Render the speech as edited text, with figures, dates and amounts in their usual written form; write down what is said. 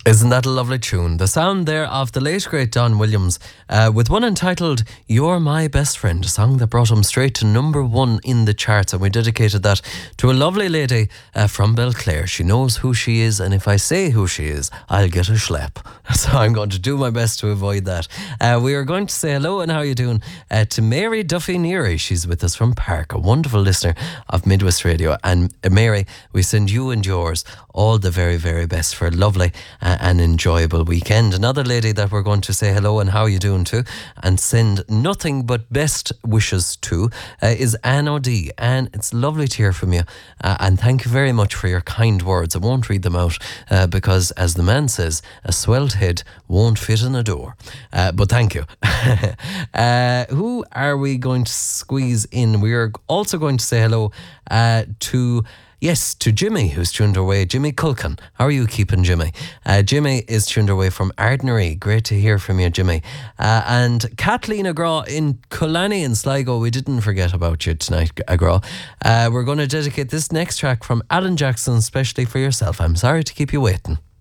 Isn't that a lovely tune? The sound there of the late great Don Williams with one entitled You're My Best Friend, a song that brought him straight to number one in the charts, and we dedicated that to a lovely lady from Belclare. She knows who she is, and if I say who she is, I'll get a schlep. So I'm going to do my best to avoid that. We are going to say hello and how are you doing to Mary Duffy Neary. She's with us from Park, a wonderful listener of Midwest Radio. And Mary, we send you and yours all the very, very best for a lovely and enjoyable weekend. Another lady that we're going to say hello and how are you doing to and send nothing but best wishes to is Anne O'D. Anne, it's lovely to hear from you and thank you very much for your kind words. I won't read them out because, as the man says, a swelled head won't fit in a door. But thank you. Who are we going to squeeze in? We are also going to say hello to Jimmy, who's tuned away. Jimmy Culkin. How are you keeping, Jimmy? Jimmy is tuned away from Ardnary. Great to hear from you, Jimmy. And Kathleen Agraw in Kulani in Sligo. We didn't forget about you tonight, Agraw. We're going to dedicate this next track from Alan Jackson, especially for yourself. I'm sorry to keep you waiting.